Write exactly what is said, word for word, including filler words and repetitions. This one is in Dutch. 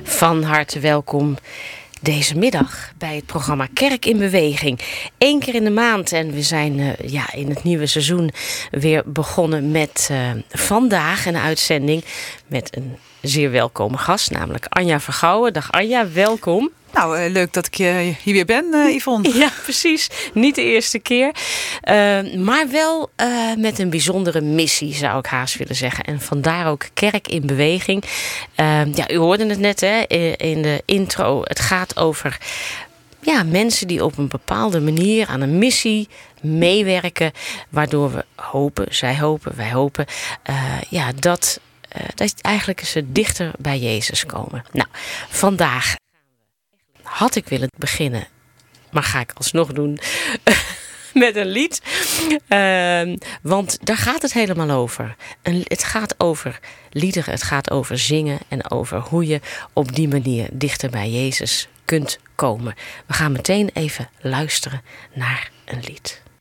Van harte welkom deze middag bij het programma Kerk in Beweging. Eén keer in de maand en we zijn uh, ja, in het nieuwe seizoen weer begonnen met uh, vandaag een uitzending met een zeer welkome gast, namelijk Anja Vergouwen. Dag Anja, welkom. Nou, uh, leuk dat ik uh, hier weer ben, uh, Yvonne. Ja, precies. Niet de eerste keer. Uh, maar wel uh, met een bijzondere missie, zou ik haast willen zeggen. En vandaar ook Kerk in Beweging. Uh, ja, u hoorde het net hè, in de intro. Het gaat over ja, mensen die op een bepaalde manier aan een missie meewerken. Waardoor we hopen, zij hopen, wij hopen, uh, ja, dat, uh, dat eigenlijk ze dichter bij Jezus komen. Nou, vandaag had ik willen beginnen, maar ga ik alsnog doen, met een lied. Uh, want daar gaat het helemaal over. En het gaat over liederen, het gaat over zingen en over hoe je op die manier dichter bij Jezus kunt komen. We gaan meteen even luisteren naar een lied.